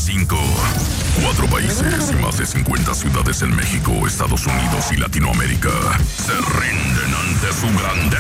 5. 4 países y más de 50 ciudades en México, Estados Unidos y Latinoamérica se rinden ante su grandeza.